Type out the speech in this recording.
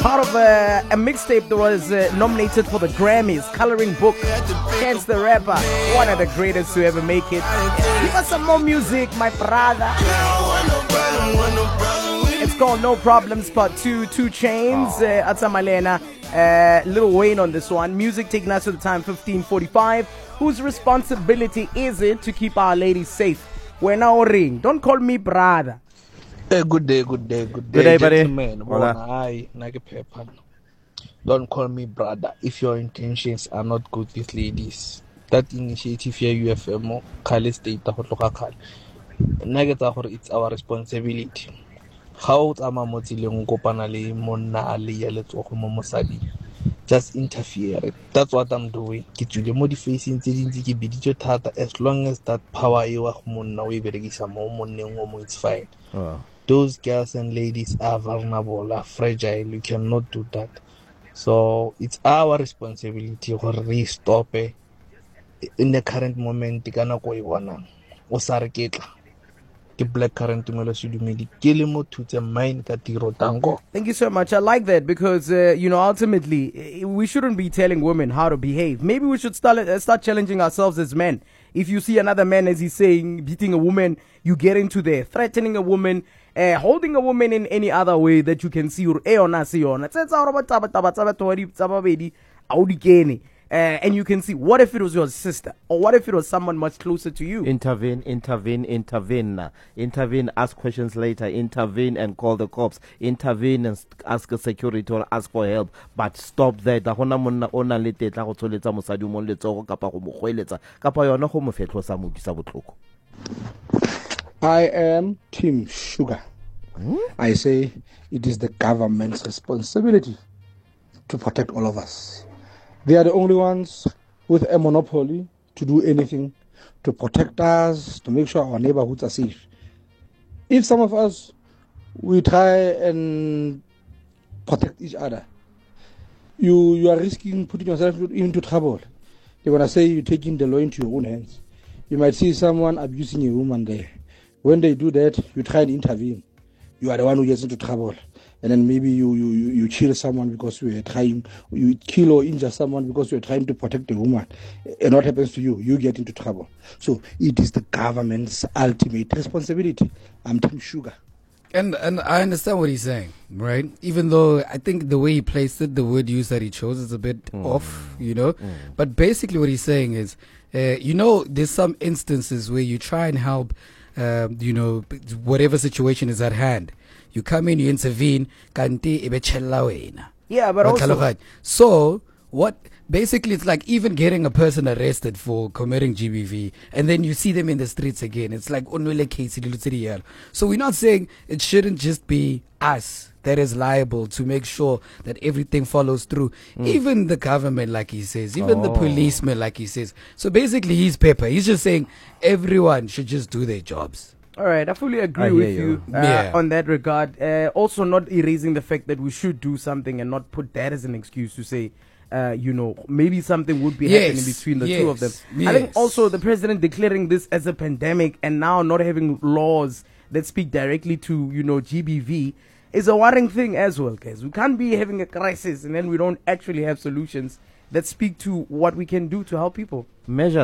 part of a mixtape that was nominated for the Grammys, Coloring Book. Chance the Rapper, one of the greatest to ever make it. Give us some more music, my brother. It's called No Problems Part 2, 2 Chains, Atamalena, Lil Wayne on this one. Music taking us to the time 15:45. Whose responsibility is it to keep our ladies safe? We're now ring. Don't call me brother. Good day, buddy. Gentlemen, don't call me brother if your intentions are not good with ladies. That initiative here, UFM, Kali State, it's our responsibility. How just interfere. That's what I'm doing. As long as that power it's fine. Those girls and ladies are vulnerable, are fragile. You cannot do that. So it's our responsibility to restop in the current moment. Black current. Thank you so much. I like that because ultimately we shouldn't be telling women how to behave. Maybe we should start challenging ourselves as men. If you see another man, as he's saying, beating a woman, you get into there, threatening a woman, holding a woman in any other way that you can see. And you can see, what if it was your sister? Or what if it was someone much closer to you? Intervene, ask questions later, intervene and call the cops, intervene and ask a security or ask for help. But stop that. I am Team Sugar. I say it is the government's responsibility to protect all of us. They are the only ones with a monopoly to do anything, to protect us, to make sure our neighborhoods are safe. If some of us, we try and protect each other, you are risking putting yourself into trouble. They're going to say you're taking the law into your own hands. You might see someone abusing a woman there. When they do that, you try and intervene. You are the one who gets into trouble. And then maybe you kill someone because you kill or injure someone because you are trying to protect the woman. And what happens to you? You get into trouble. So it is the government's ultimate responsibility. I'm Team Sugar. And I understand what he's saying, right? Even though I think the way he placed it, the word use that he chose is a bit off, But basically what he's saying is, there's some instances where you try and help, whatever situation is at hand. You come in, you intervene, yeah, but also, so what basically it's like even getting a person arrested for committing GBV and then you see them in the streets again. It's like so we're not saying it shouldn't just be us that is liable to make sure that everything follows through. Even the government, like he says, even the policemen, like he says. So basically he's Pepper. He's just saying everyone should just do their jobs. All right, I fully agree with you on that regard. Also, not erasing the fact that we should do something and not put that as an excuse to say, maybe something would be happening between the two of them. I think also the president declaring this as a pandemic and now not having laws that speak directly to, GBV is a worrying thing as well, guys. We can't be having a crisis and then we don't actually have solutions that speak to what we can do to help people. Measure